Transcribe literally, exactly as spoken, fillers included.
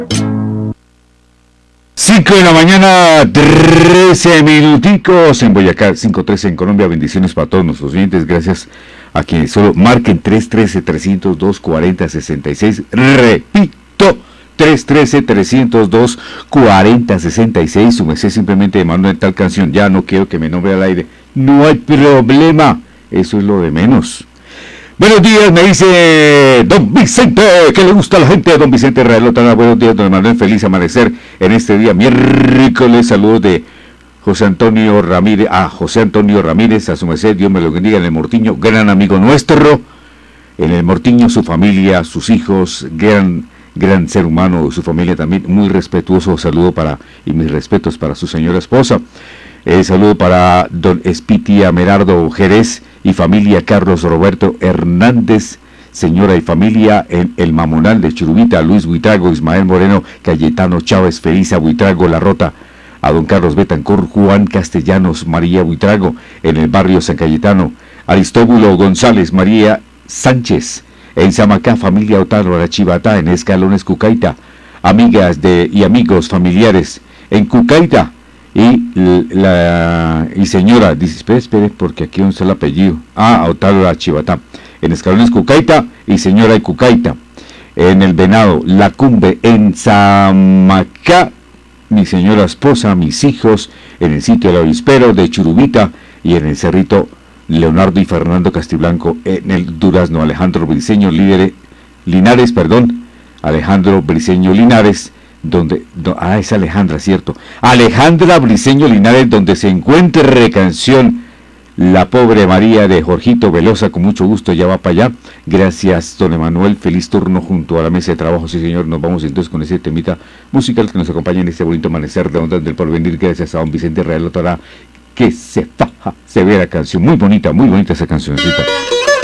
cinco de la mañana, trece minuticos en Boyacá, cinco trece en Colombia. Bendiciones para todos nuestros oyentes. Gracias a quienes solo marquen tres uno tres, tres cero dos, cuatro cero seis seis. Repito, tres uno tres, tres cero dos, cuatro cero seis seis. Su merced simplemente me mandó en tal canción. Ya no quiero que me nombre al aire. No hay problema. Eso es lo de menos. Buenos días, me dice don Vicente, que le gusta a la gente. Don Vicente Realota, buenos días, don Manuel, feliz amanecer en este día miércoles. Saludos de José Antonio Ramírez, a José Antonio Ramírez, a su merced, Dios me lo bendiga en el Mortiño, gran amigo nuestro, en el Mortiño, su familia, sus hijos, gran, gran ser humano, su familia también, muy respetuoso, saludo para, y mis respetos para su señora esposa. Eh, saludo para don Espitia Merardo Jerez y familia, Carlos Roberto Hernández, señora y familia en el Mamonal de Churubita, Luis Buitrago, Ismael Moreno, Cayetano Chávez, Felisa Buitrago, La Rota, a don Carlos Betancor, Juan Castellanos, María Buitrago, en el barrio San Cayetano, Aristóbulo González, María Sánchez, en Samacá, familia Otaro, Arachibata, en Escalones, Cucaita, amigas de y amigos familiares en Cucaita, y la y señora, dice, espere, espere, porque aquí no está el apellido. Ah, Otalo Arachibata, en Escalones, Cucaita, y señora y Cucaita, en el Venado, La Cumbe, en Samacá, mi señora esposa, mis hijos, en el sitio del Avispero de Churubita, y en el Cerrito, Leonardo y Fernando Castiblanco, en el Durazno, Alejandro Briceño Líder, Linares, perdón, Alejandro Briceño Linares, donde, do, ah, es Alejandra, cierto, Alejandra Briceño Linares, donde se encuentre canción La Pobre María de Jorgito Velosa, con mucho gusto, ya va para allá. Gracias, don Emanuel, feliz turno junto a la mesa de trabajo, sí señor. Nos vamos entonces con ese temita musical que nos acompaña en este bonito amanecer de Ondas del Porvenir. Gracias a don Vicente Realota, que se faja severa canción, muy bonita, muy bonita esa cancioncita.